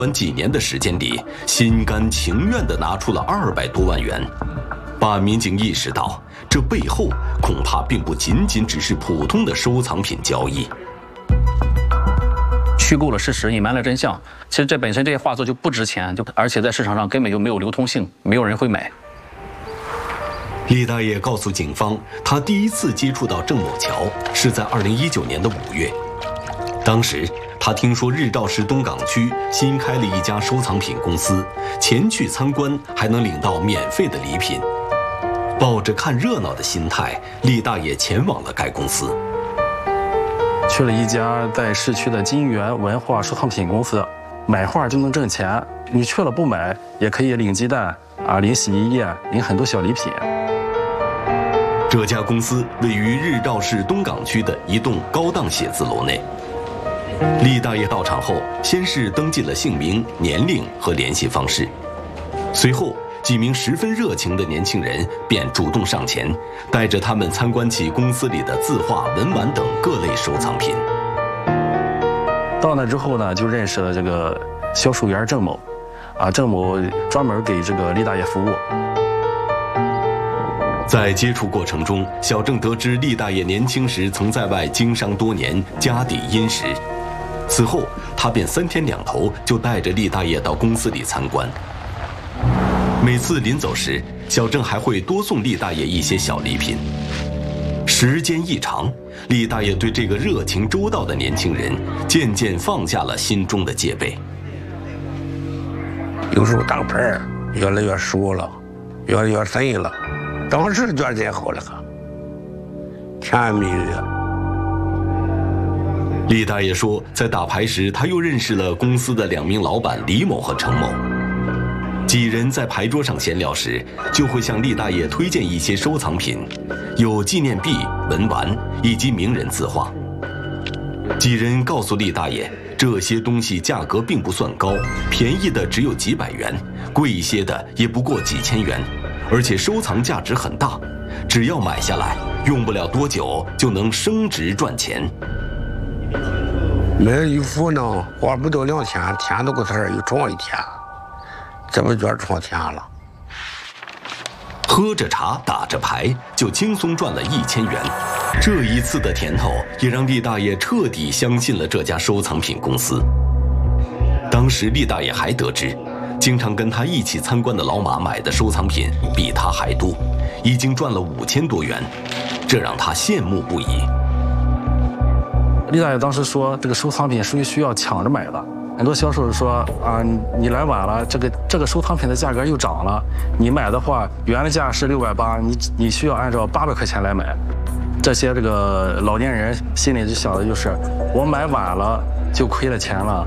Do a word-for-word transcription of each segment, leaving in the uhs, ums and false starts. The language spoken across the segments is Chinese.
短几年的时间里，心甘情愿地拿出了二百多万元，把民警意识到，这背后恐怕并不仅仅只是普通的收藏品交易。 虚构了事实，隐瞒了真相。其实这本身这些画作就不值钱，就而且在市场上根本就没有流通性，没有人会买。 李大爷告诉警方，他第一次接触到郑某桥是在二零一九年的五月，当时。 他听说日照市东港区新开了一家收藏品公司，前去参观还能领到免费的礼品。抱着看热闹的心态，李大爷前往了该公司。 去了一家在市区的金源文化收藏品公司，买画就能挣钱。你去了不买，也可以领鸡蛋啊，领洗衣液，领很多小礼品。 这家公司位于日照市东港区的一栋高档写字楼内。 李大爷到场后，先是登记了姓名、年龄和联系方式，随后几名十分热情的年轻人便主动上前，带着他们参观起公司里的字画、文玩等各类收藏品。 到那之后呢，就认识了这个销售员郑某，啊，郑某专门给这个李大爷服务。 在接触过程中，小郑得知李大爷年轻时曾在外经商多年，家底殷实。 此后，他便三天两头就带着李大爷到公司里参观。每次临走时，小郑还会多送李大爷一些小礼品。时间一长，李大爷对这个热情周到的年轻人渐渐放下了心中的戒备。 有时候当牌儿越来越熟了，越来越深了，当时觉得真好了，甜言蜜语。 李大爷说，在打牌时，他又认识了公司的两名老板李某和程某。几人在牌桌上闲聊时，就会向李大爷推荐一些收藏品，有纪念币、文玩以及名人字画。几人告诉李大爷，这些东西价格并不算高，便宜的只有几百元，贵一些的也不过几千元，而且收藏价值很大，只要买下来，用不了多久就能升值赚钱。 买衣服呢，花不到两千，天都个事儿又赚一天，这不觉得赚钱了？ 喝着茶，打着牌，就轻松赚了一千元。这一次的甜头，也让厉大爷彻底相信了这家收藏品公司。当时厉大爷还得知，经常跟他一起参观的老马买的收藏品比他还多，已经赚了五千多元，这让他羡慕不已。 李大爷当时说，这个收藏品属于需要抢着买的。很多销售说啊，你来晚了，这个这个收藏品的价格又涨了。你买的话，原来价是六百八，你你需要按照八百块钱来买。这些这个老年人心里就想的就是，我买晚了就亏了钱了。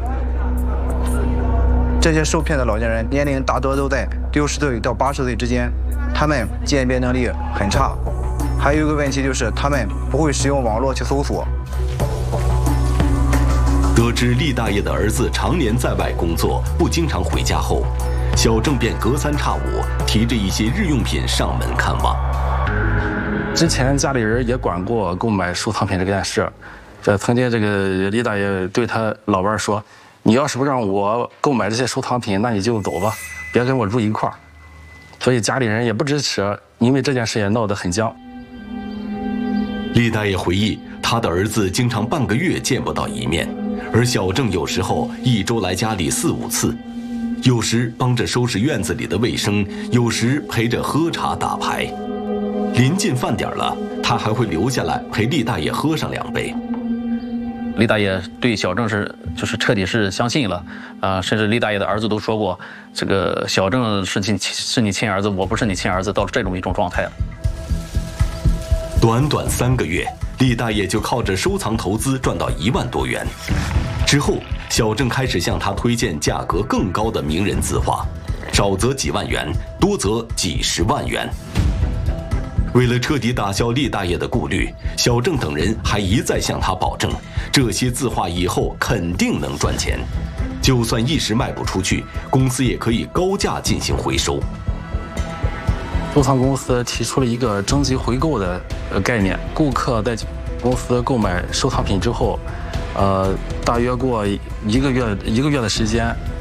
这些受骗的老年人年龄大多都在六十岁到八十岁之间，他们鉴别能力很差。还有一个问题就是，他们不会使用网络去搜索。 得知厉大爷的儿子常年在外工作，不经常回家后，小郑便隔三差五提着一些日用品上门看望。 之前家里人也管过购买收藏品这件事，这曾经这个李大爷对他老伴说：“你要是不让我购买这些收藏品，那你就走吧，别跟我住一块儿。”所以家里人也不支持，因为这件事也闹得很僵。 厉大爷回忆，他的儿子经常半个月见不到一面。 而小郑有时候一周来家里四五次，有时帮着收拾院子里的卫生，有时陪着喝茶打牌。临近饭点了，他还会留下来陪厉大爷喝上两杯。 厉大爷对小郑是就是彻底是相信了，啊、呃，甚至厉大爷的儿子都说过，这个小郑是你是你亲儿子，我不是你亲儿子，到这种一种状态了。 短短三个月，厉大爷就靠着收藏投资赚到一万多元。 之后，小郑开始向他推荐价格更高的名人字画，少则几万元，多则几十万元。为了彻底打消厉大爷的顾虑，小郑等人还一再向他保证，这些字画以后肯定能赚钱，就算一时卖不出去，公司也可以高价进行回收。 收藏公司提出了一个征集回购的呃概念，顾客在公司购买收藏品之后。 呃，大约过一个月一个月的时间，